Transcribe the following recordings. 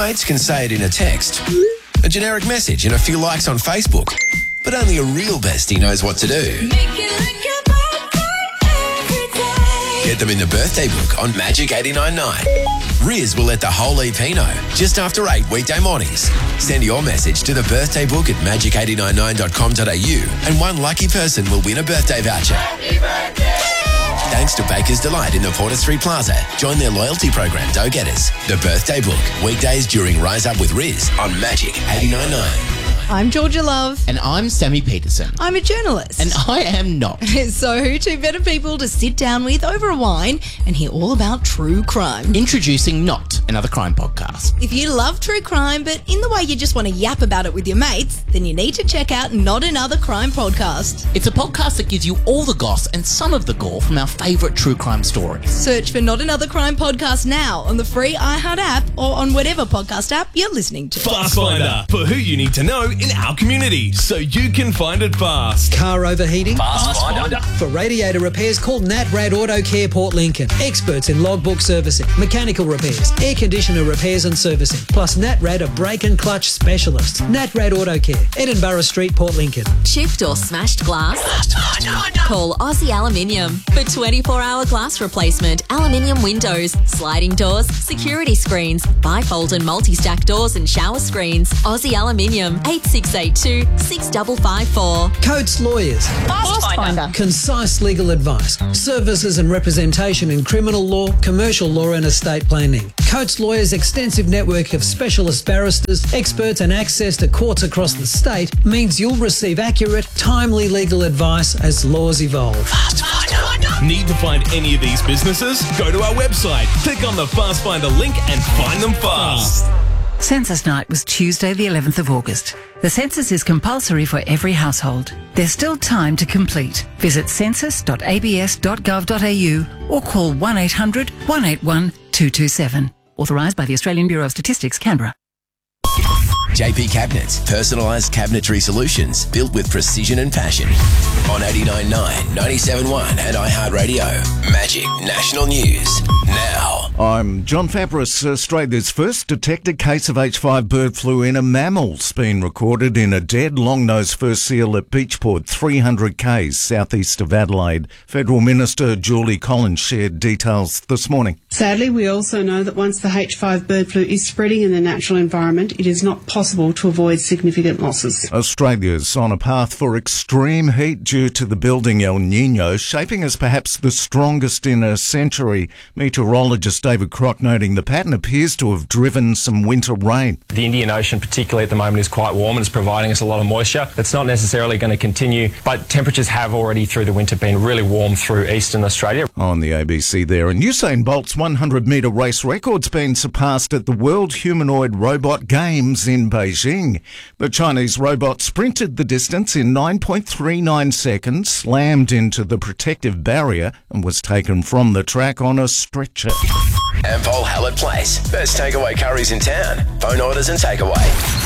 mates can say it in a text, a generic message and a few likes on Facebook. But only a real bestie knows what to do. Get them in the birthday book on Magic 89.9. Riz will let the whole EP know just after 8 weekday mornings. Send your message to the birthday book at magic899.com.au and one lucky person will win a birthday voucher. Happy birthday! Thanks to Baker's Delight in the Porter Street Plaza. Join their loyalty program, Go Getters. The birthday book. Weekdays during Rise Up with Riz on Magic 89.9. I'm Georgia Love. And I'm Sammy Peterson. I'm a journalist. And I am not. So who two better people to sit down with over a wine and hear all about true crime? Introducing Not, another crime podcast. If you love true crime, but in the way you just want to yap about it with your mates, then you need to check out Not Another Crime Podcast. It's a podcast that gives you all the goss and some of the gore from our favourite true crime stories. Search for Not Another Crime Podcast now on the free iHeart app or on whatever podcast app you're listening to. Fast Finder, for who you need to know in our community, so you can find it fast. Car overheating? Fast Finder. For radiator repairs, call NatRad Auto Care Port Lincoln. Experts in logbook servicing, mechanical repairs, air conditioner repairs and servicing. Plus NatRad are brake and clutch specialists. NatRad Auto Care, Edinburgh Street, Port Lincoln. Chipped or smashed glass? Call Aussie Aluminium for 24-hour glass replacement, aluminium windows, sliding doors, security screens, bifold and multi-stack doors and shower screens. Aussie Aluminium, 8682 6554. Coates Lawyers. Fast Finder. Concise legal advice, services and representation in criminal law, commercial law and estate planning. Coates Lawyers' extensive network of specialist barristers, experts and access to courts across the state means you'll receive accurate, timely legal advice as laws evolve. Fast Finder. Need to find any of these businesses? Go to our website, click on the Fast Finder link and find them fast. Census night was Tuesday the 11th of August. The census is compulsory for every household. There's still time to complete. Visit census.abs.gov.au or call 1800 181 227. Authorised by the Australian Bureau of Statistics, Canberra. JP Cabinets, personalised cabinetry solutions built with precision and passion. On 89.9, 97.1 and iHeartRadio. Magic National News. Now. I'm John Fabris. Australia's first detected case of H5 bird flu in a mammal's been recorded in a dead long-nosed fur seal at Beachport, 300 k's southeast of Adelaide. Federal Minister Julie Collins shared details this morning. Sadly, we also know that once the H5 bird flu is spreading in the natural environment, it is not possible to avoid significant losses. Australia's on a path for extreme heat due to the building El Niño, shaping as perhaps the strongest in a century. Meteorologist David Crock noting the pattern appears to have driven some winter rain. The Indian Ocean, particularly at the moment, is quite warm and is providing us a lot of moisture. That's not necessarily going to continue, but temperatures have already through the winter been really warm through eastern Australia. On the ABC there, and Usain Bolt's 100-metre race record's been surpassed at the World Humanoid Robot Games in Beijing. The Chinese robot sprinted the distance in 9.39 seconds, slammed into the protective barrier and was taken from the track on a stretcher. Ampol Hallett Place. Best takeaway curries in town. Phone orders and takeaway.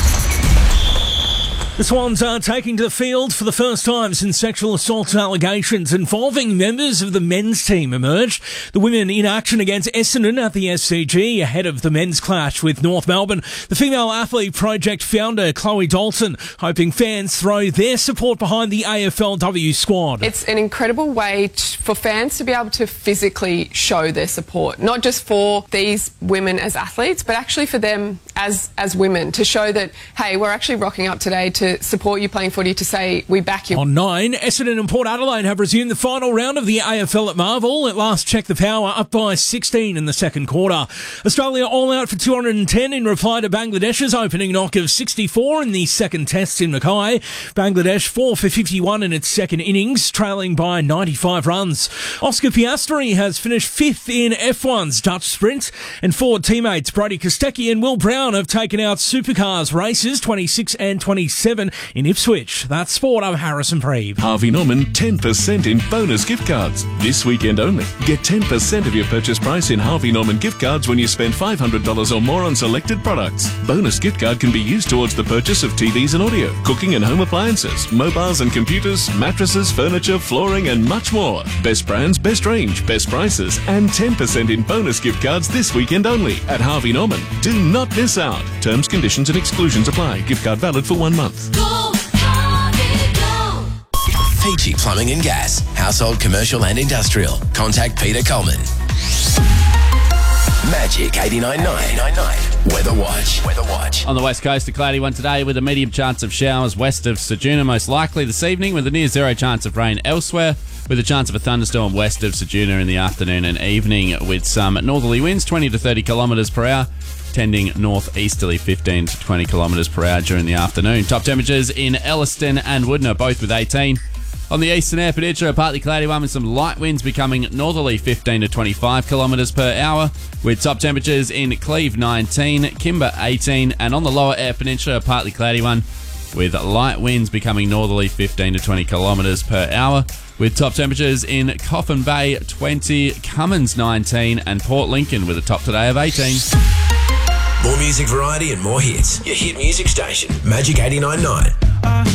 The Swans are taking to the field for the first time since sexual assault allegations involving members of the men's team emerged. The women in action against Essendon at the SCG ahead of the men's clash with North Melbourne. The Female Athlete Project founder Chloe Dalton hoping fans throw their support behind the AFLW squad. It's an incredible way for fans to be able to physically show their support, not just for these women as athletes, but actually for them as women, to show that, hey, we're actually rocking up today to support you playing footy, to say we back you. On 9, Essendon and Port Adelaide have resumed the final round of the AFL at Marvel. At last check the power, up by 16 in the second quarter. Australia all out for 210 in reply to Bangladesh's opening knock of 64 in the second test in Mackay. Bangladesh 4 for 51 in its second innings, trailing by 95 runs. Oscar Piastri has finished 5th in F1's Dutch Sprint, and Ford teammates Brody Kostecki and Will Brown have taken out Supercars races 26 and 27 in Ipswich. That's sport. I'm Harrison Preeve. Harvey Norman 10% in bonus gift cards. This weekend only. Get 10% of your purchase price in Harvey Norman gift cards when you spend $500 or more on selected products. Bonus gift card can be used towards the purchase of TVs and audio, cooking and home appliances, mobiles and computers, mattresses, furniture, flooring and much more. Best brands, best range, best prices and 10% in bonus gift cards this weekend only at Harvey Norman. Do not miss miss out. Terms, conditions and exclusions apply. Gift card valid for 1 month. Peachy Plumbing and Gas. Household, commercial and industrial. Contact Peter Coleman. Magic 89.9. Weather Watch. On the west coast, a cloudy one today with a medium chance of showers west of Ceduna, most likely this evening, with a near zero chance of rain elsewhere, with a chance of a thunderstorm west of Ceduna in the afternoon and evening, with some northerly winds 20 to 30 kilometres per hour, tending northeasterly 15 to 20 kilometres per hour during the afternoon. Top temperatures in Elliston and Woodner, both with 18. On the eastern Eyre Peninsula, a partly cloudy one with some light winds becoming northerly 15 to 25 kilometres per hour, with top temperatures in Cleve 19, Kimber 18, and on the lower Eyre Peninsula, a partly cloudy one with light winds becoming northerly 15 to 20 kilometres per hour, with top temperatures in Coffin Bay 20, Cummins 19, and Port Lincoln with a top today of 18. More music variety and more hits. Your hit music station, Magic 89.9.